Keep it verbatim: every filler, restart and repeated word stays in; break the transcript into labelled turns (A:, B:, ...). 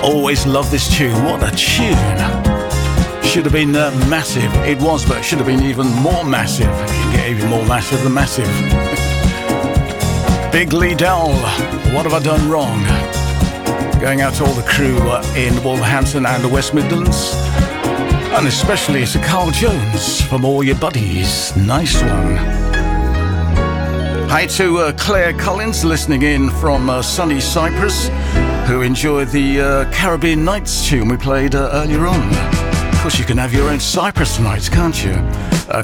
A: Always love this tune. What a tune. Should have been uh, massive. It was, but it should have been even more massive. You can get even more massive than massive. Big Lee Dowell, What Have I Done Wrong? Going out to all the crew uh, in Wolverhampton and the West Midlands. And especially to Carl Jones from All Your Buddies. Nice one. Hi to uh, Claire Collins listening in from uh, sunny Cyprus, who enjoyed the uh, Caribbean Nights tune we played uh, earlier on. Of course, you can have your own Cyprus nights, can't you? Uh,